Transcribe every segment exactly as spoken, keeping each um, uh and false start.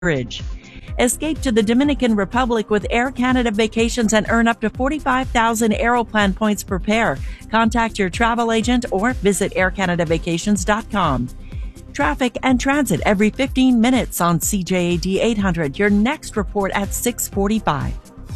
Bridge. Escape to the Dominican Republic with Air Canada Vacations and earn up to forty-five thousand Aeroplan points per pair. Contact your travel agent or visit air canada vacations dot com. Traffic and transit every fifteen minutes on C J A D eight hundred. Your next report at six forty-five.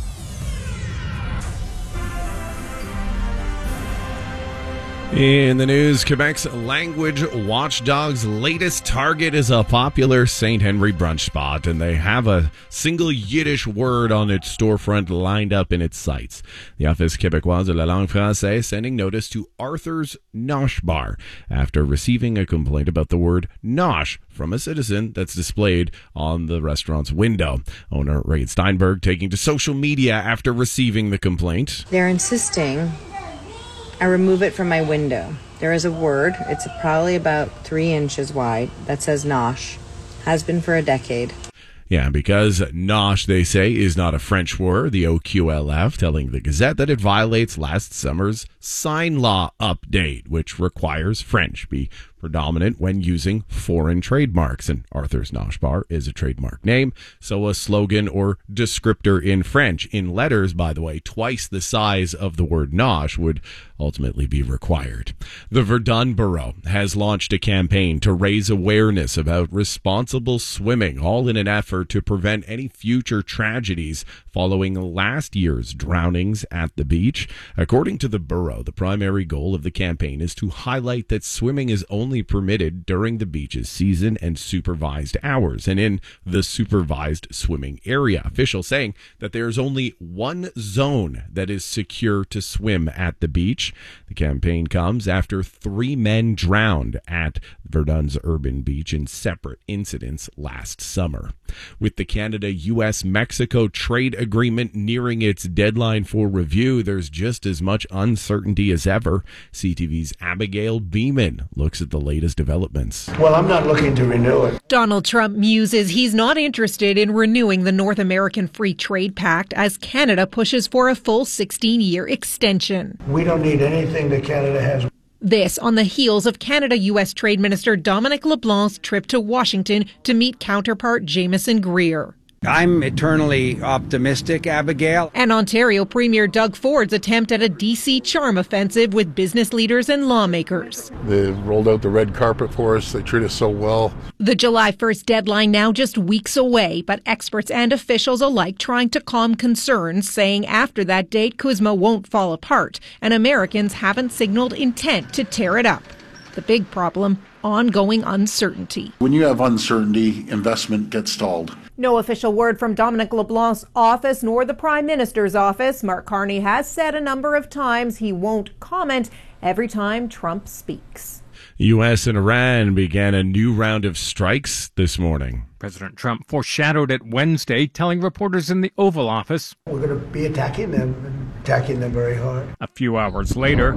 In the news, Quebec's language watchdog's latest target is a popular Saint Henry brunch spot, and they have a single Yiddish word on its storefront lined up in its sights. The Office Québécoise de la langue française sending notice to Arthur's Nosh Bar after receiving a complaint about the word nosh from a citizen that's displayed on the restaurant's window. Owner Reid Steinberg taking to social media after receiving the complaint. They're insisting I remove it from my window. There is a word, it's probably about three inches wide, that says nosh. Has been for a decade. Yeah, because nosh, they say, is not a French word, the O Q L F telling the Gazette that it violates last summer's sign law update, which requires French be predominant when using foreign trademarks. And Arthur's Nosh Bar is a trademark name, so a slogan or descriptor in French, in letters, by the way, twice the size of the word nosh, would ultimately be required. The Verdun Borough has launched a campaign to raise awareness about responsible swimming, all in an effort to prevent any future tragedies following last year's drownings at the beach. According to the borough, the primary goal of the campaign is to highlight that swimming is only permitted during the beach's season and supervised hours, and in the supervised swimming area. Officials saying that there's only one zone that is secure to swim at the beach. The campaign comes after three men drowned at Verdun's urban beach in separate incidents last summer. With the Canada-U S Mexico trade agreement nearing its deadline for review, there's just as much uncertainty as ever. C T V's Abigail Beeman looks at the latest developments. Well, I'm not looking to renew it. Donald Trump muses he's not interested in renewing the North American Free Trade Pact as Canada pushes for a full sixteen-year extension. We don't need anything that Canada has. This on the heels of Canada-U S Trade Minister Dominic LeBlanc's trip to Washington to meet counterpart Jameson Greer. I'm eternally optimistic, Abigail. And Ontario Premier Doug Ford's attempt at a D C charm offensive with business leaders and lawmakers. They rolled out the red carpet for us. They treat us so well. The July first deadline now just weeks away, but experts and officials alike trying to calm concerns, saying after that date, CUSMA won't fall apart, and Americans haven't signaled intent to tear it up. The big problem, ongoing uncertainty. When you have uncertainty, investment gets stalled. No official word from Dominic LeBlanc's office nor the Prime Minister's office. Mark Carney has said a number of times he won't comment every time Trump speaks. U S and Iran began a new round of strikes this morning. President Trump foreshadowed it Wednesday, telling reporters in the Oval Office, "We're going to be attacking them, and attacking them very hard." A few hours later,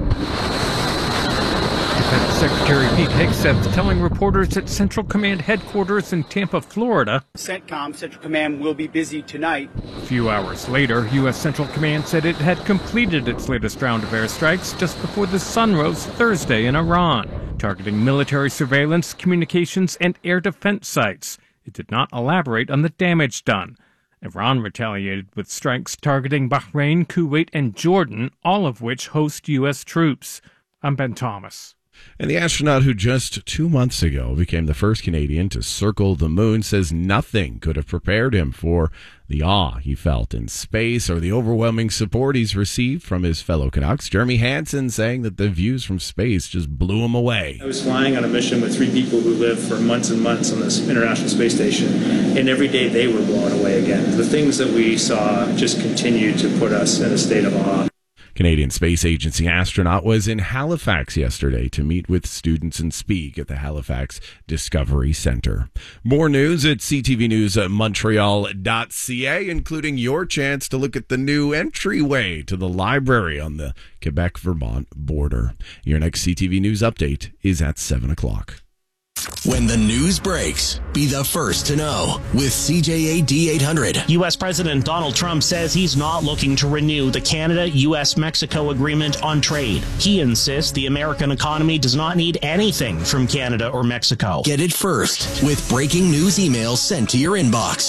Defense Secretary Pete Hegseth telling reporters at Central Command headquarters in Tampa, Florida, CENTCOM, Central Command, will be busy tonight. A few hours later, U S Central Command said it had completed its latest round of airstrikes just before the sun rose Thursday in Iran, targeting military surveillance, communications, and air defense sites. It did not elaborate on the damage done. Iran retaliated with strikes targeting Bahrain, Kuwait, and Jordan, all of which host U S troops. I'm Ben Thomas. And the astronaut who just two months ago became the first Canadian to circle the moon says nothing could have prepared him for the awe he felt in space or the overwhelming support he's received from his fellow Canucks. Jeremy Hansen saying that the views from space just blew him away. I was flying on a mission with three people who lived for months and months on this International Space Station, and every day they were blown away again. The things that we saw just continued to put us in a state of awe. Canadian Space Agency astronaut was in Halifax yesterday to meet with students and speak at the Halifax Discovery Centre. More news at c t v news montreal dot c a, including your chance to look at the new entryway to the library on the Quebec-Vermont border. Your next C T V News update is at seven o'clock. When the news breaks, be the first to know with C J A D eight hundred. U S President Donald Trump says he's not looking to renew the Canada-U S Mexico agreement on trade. He insists the American economy does not need anything from Canada or Mexico. Get it first with breaking news emails sent to your inbox.